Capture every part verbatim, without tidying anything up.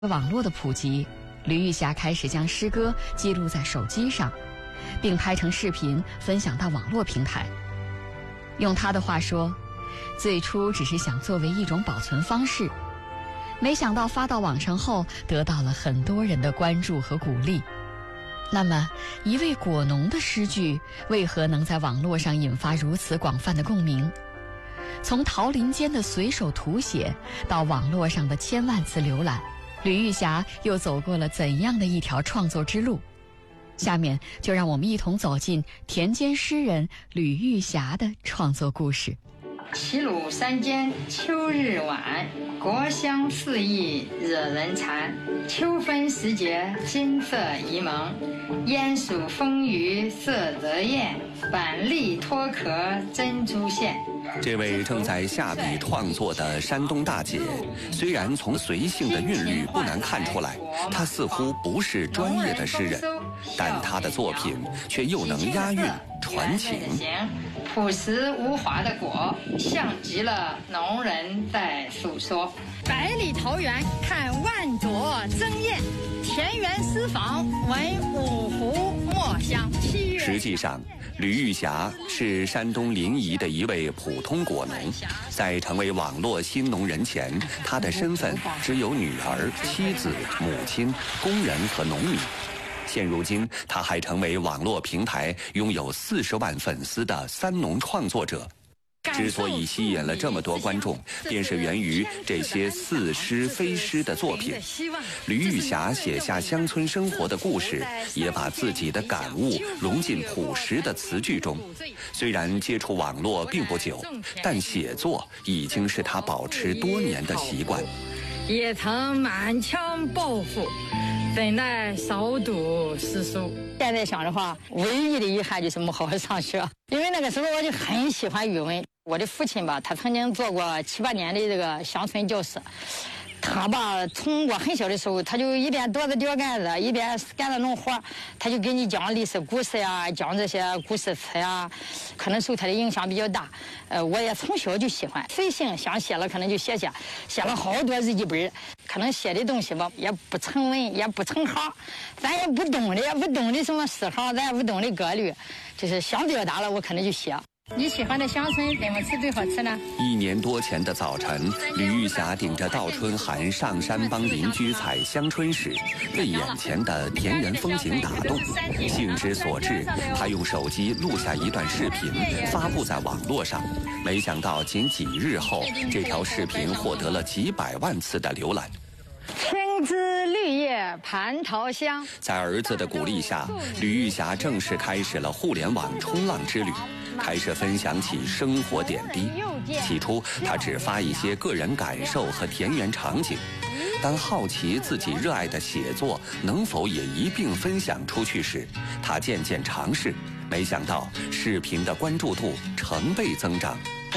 网络的普及，吕玉霞开始将诗歌记录在手机上，并拍成视频分享到网络平台。用她的话说，最初只是想作为一种保存方式，没想到发到网上后得到了很多人的关注和鼓励。那么，一位果农的诗句为何能在网络上引发如此广泛的共鸣？从桃林间的随手涂写到网络上的千万次浏览，吕玉霞又走过了怎样的一条创作之路？下面就让我们一同走进田间诗人吕玉霞的创作故事。 齐鲁山间秋日晚，国香四溢惹人馋。秋分时节金色宜蒙，烟暑风雨色泽艳，板栗脱壳珍珠线。 这位正在下笔创作的山东大姐，虽然从随性的韵律不难看出来，她似乎不是专业的诗人，但她的作品却又能押韵传情。 朴实无华的果，像极了农人在诉说。百里桃源看万朵争艳，田园诗坊闻五湖墨香。 实际上，吕玉霞是山东临沂的一位普通果农，在成为网络新农人前，她的身份只有女儿、妻子、母亲、工人和农民。现如今，她还成为网络平台拥有四十万粉丝的三农创作者。之所以吸引了这么多观众，便是源于这些似诗非诗的作品。吕玉霞写下乡村生活的故事，也把自己的感悟融进朴实的词句中。虽然接触网络并不久，但写作已经是她保持多年的习惯。 也曾满腔抱负，怎奈少读诗书。现在想的话，唯一的遗憾就是没好好上学，因为那个时候我就很喜欢语文。我的父亲吧，他曾经做过七八年的这个乡村教师。他吧，从我很小的时候，他就一边躲着吊杆子，一边干着农活，他就给你讲历史故事呀，讲这些故事词呀，可能受他的影响比较大。呃，我也从小就喜欢，随性想写了可能就写写，写了好多日记本，可能写的东西吧也不成文，也不成行，咱也不懂的，也不懂的什么诗行，咱也不懂的格律，就是想表达了，我可能就写。你喜欢的乡村怎么吃最好吃呢？ 一年多前的早晨，吕玉霞顶着倒春寒上山帮邻居采香椿时，被眼前的田园风景打动，兴之所至，她用手机录下一段视频，发布在网络上。没想到仅几日后，这条视频获得了几百万次的浏览。 青枝绿叶蟠桃香。 在儿子的鼓励下，吕玉霞正式开始了互联网冲浪之旅，开始分享起生活点滴。起初，她只发一些个人感受和田园场景，当好奇自己热爱的写作能否也一并分享出去时，她渐渐尝试，没想到视频的关注度成倍增长。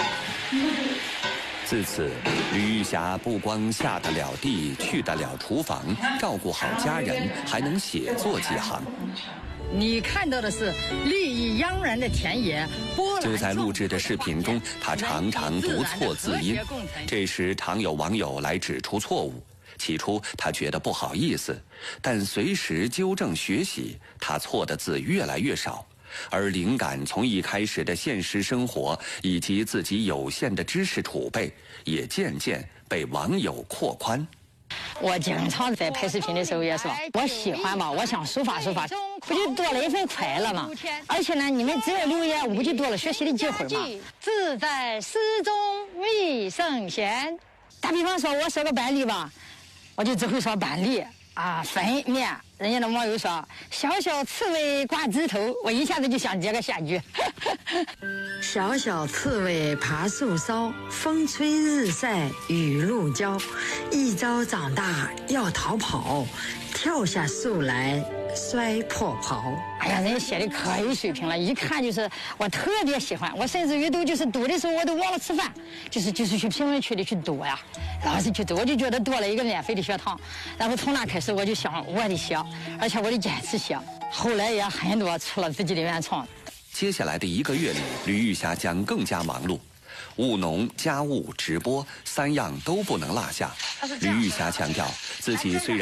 自此，吕玉霞不光下得了地，去得了厨房，照顾好家人，还能写作几行。 你看到的是绿意盎然的田野， 就在录制的视频中，她常常读错字音，这时常有网友来指出错误。起初她觉得不好意思，但随时纠正学习，她错的字越来越少。而灵感从一开始的现实生活以及自己有限的知识储备，也渐渐被网友扩宽。 我经常在拍视频的时候也说，我喜欢嘛，我想抒发抒发，不就多了一份快乐嘛？而且呢，你们只要留言，我不就多了学习的机会嘛？字在诗中未圣贤。打比方说，我说个板栗吧，我就只会说板栗啊，粉面。人家的网友说小小刺猬挂枝头，我一下子就想接个下句。 小小刺猬爬树梢，风吹日晒雨露浇。一朝长大要逃跑，跳下树来摔破袍。 哎呀，人家写的可有水平了，一看就是我特别喜欢。我甚至于都就是读的时候我都忘了吃饭，就是就是去评论区里去读呀，老是去读，我就觉得多了一个免费的学堂。然后从那开始我就想我得写，而且我得坚持写。后来也很多出了自己的原创。 接下来的一个月里，吕玉霞将更加忙碌。 务农、家务、直播三样都不能落下。吕玉霞强调，自己虽然